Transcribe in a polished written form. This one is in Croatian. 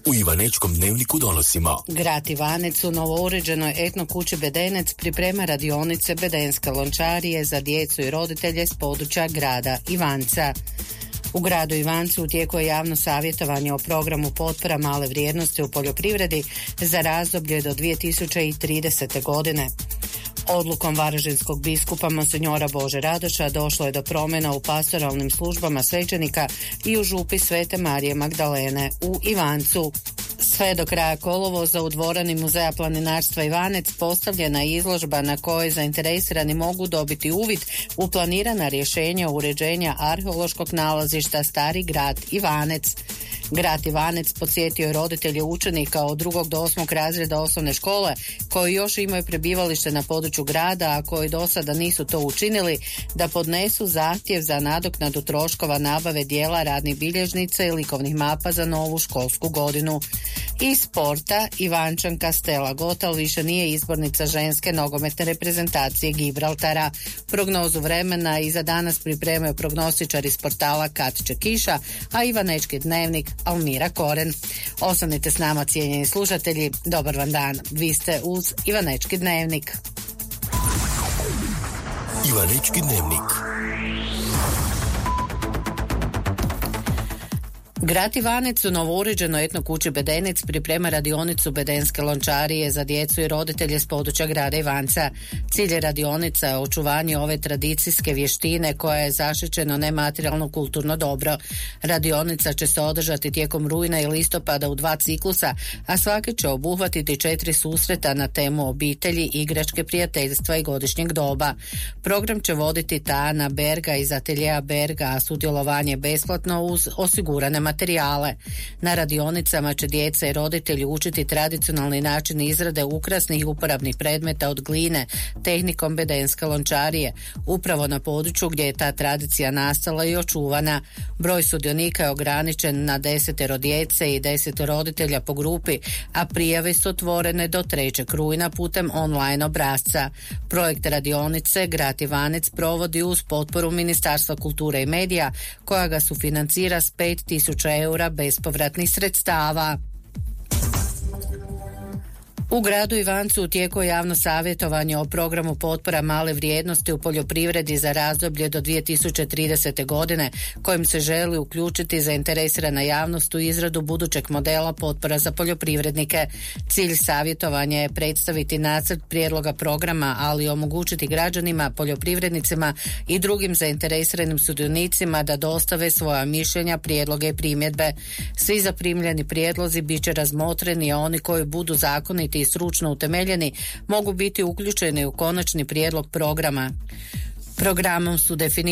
U Ivanečkom dnevniku donosimo. Grad Ivanec u novouređenoj etno kući Bedenec priprema radionice bedenske lončarije za djecu i roditelje s područja grada Ivanca. U gradu Ivancu u tijeku je javno savjetovanje o programu potpora male vrijednosti u poljoprivredi za razdoblje do 2030. godine. Odlukom varaždinskog biskupa monsinjora Bože Radoša došlo je do promjena u pastoralnim službama svećenika i u župi Svete Marije Magdalene u Ivancu. Sve do kraja kolovoza u dvorani Muzeja planinarstva Ivanec postavljena je izložba na kojoj zainteresirani mogu dobiti uvid u planirana rješenja uređenja arheološkog nalazišta Stari grad Ivanec. Grad Ivanec podsjetio je roditelje učenika od 2. do 8. razreda osnovne škole koji još imaju prebivalište na području grada, a koji do sada nisu to učinili, da podnesu zahtjev za nadoknadu troškova nabave dijela radnih bilježnica i likovnih mapa za novu školsku godinu. Iz sporta, Ivančanka Stela Gotal više nije izbornica ženske nogometne reprezentacije Gibraltara. Prognozu vremena i za danas pripremaju prognostičari iz portala Kad će kiša, a Ivanečki dnevnik Almira Koren. Ostanite s nama, cijenjeni slušatelji, dobar vam dan. Vi ste uz Ivanečki dnevnik. Ivanečki dnevnik. Grad Ivanec u novouređenoj etno kući Bedenec priprema radionicu bedenske lončarije za djecu i roditelje s područja grada Ivanca. Cilj radionica je očuvanje ove tradicijske vještine koja je zaštićeno nematerijalno kulturno dobro. Radionica će se održati tijekom rujna i listopada u 2 ciklusa, a svaki će obuhvatiti 4 susreta na temu obitelji, igračke, prijateljstva i godišnjeg doba. Program će voditi Tana Berga iz ateljeja Berga, a sudjelovanje besplatno uz osigurane materijale. Na radionicama će djeca i roditelji učiti tradicionalni način izrade ukrasnih i uporabnih predmeta od gline tehnikom bedenske lončarije, upravo na području gdje je ta tradicija nastala i očuvana. Broj sudionika je ograničen na 10 djece i 10 roditelja po grupi, a prijave su otvorene do 3. rujna putem online obrasca. Projekt radionice Grad Ivanec provodi uz potporu Ministarstva kulture i medija, koja ga sufinancira s 5.000 eura bespovratnih sredstava. U gradu Ivancu u tijeku je javno savjetovanje o programu potpora male vrijednosti u poljoprivredi za razdoblje do 2030. godine, kojim se želi uključiti zainteresirana javnost u izradu budućeg modela potpora za poljoprivrednike. Cilj savjetovanja je predstaviti nacrt prijedloga programa, ali omogućiti građanima, poljoprivrednicima i drugim zainteresiranim sudionicima da dostave svoja mišljenja, prijedloge i primjedbe. Svi zaprimljeni prijedlozi bit će razmotreni, a oni koji budu zakoniti i stručno utemeljeni mogu biti uključeni u konačni prijedlog programa. Programom su definirani